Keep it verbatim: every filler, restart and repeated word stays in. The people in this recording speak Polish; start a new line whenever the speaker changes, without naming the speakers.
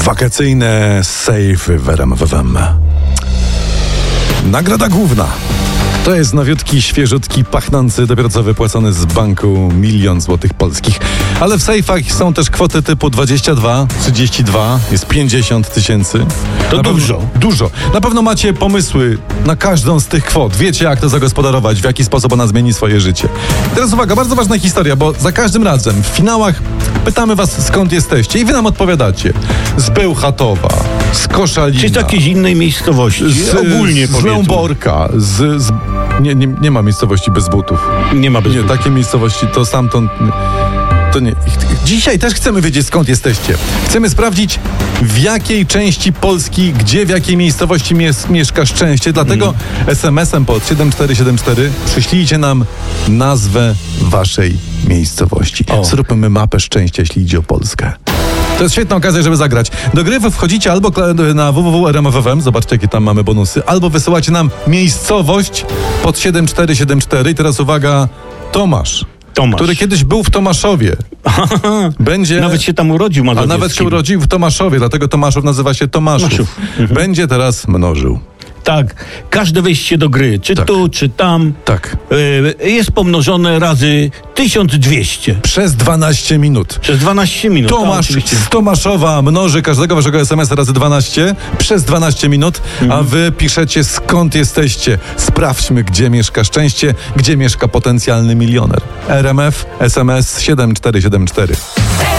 Wakacyjne sejfy w R M F F M. Nagroda główna. To jest nowiutki, świeżutki, pachnący, dopiero co wypłacony z banku milion złotych polskich. Ale w sejfach są też kwoty typu dwadzieścia dwa, trzydzieści dwa, jest pięćdziesiąt tysięcy.
To
na
dużo.
Pewno, dużo. Na pewno macie pomysły na każdą z tych kwot. Wiecie, jak to zagospodarować, w jaki sposób ona zmieni swoje życie. Teraz uwaga, bardzo ważna historia, bo za każdym razem w finałach pytamy was, skąd jesteście i wy nam odpowiadacie. Z Bełchatowa, z Koszalina.
Czy z jakiejś innej miejscowości?
Z,
Ogólnie
z
powiedzmy.
Lęborka, z... z nie, nie, nie ma miejscowości bez butów.
Nie ma bez
Nie,
butów.
takie miejscowości to stamtąd... To nie. Dzisiaj też chcemy wiedzieć, skąd jesteście. Chcemy sprawdzić, w jakiej części Polski, gdzie, w jakiej miejscowości mies- mieszka szczęście. Dlatego mm. es em esem pod siedem cztery siedem cztery przyślijcie nam nazwę waszej miejscowości.
O.
Zróbmy mapę szczęścia, jeśli idzie o Polskę. To jest świetna okazja, żeby zagrać. Do gry wchodzicie albo na w w w kropka r m f f m, zobaczcie, jakie tam mamy bonusy, albo wysyłacie nam miejscowość pod siedem cztery siedem cztery. I teraz uwaga, Tomasz.
Tomasz.
Który kiedyś był w Tomaszowie. Będzie...
Nawet się tam urodził
A
Mazowieckim.
nawet się urodził w Tomaszowie, dlatego Tomaszów nazywa się Tomaszów.
Tomaszów. Mhm.
Będzie teraz mnożył.
Tak. Każde wejście do gry, czy
Tak.
tu, czy tam,
Tak.
y, jest pomnożone razy tysiąc dwieście.
Przez dwanaście minut.
Przez dwanaście minut. Tak,
Tomasz
oczywiście.
z Tomaszowa mnoży każdego waszego es em es razy dwanaście przez dwanaście minut, a wy piszecie, skąd jesteście. Sprawdźmy, gdzie mieszka szczęście, gdzie mieszka potencjalny milioner. R M F, es em es siedem cztery siedem cztery.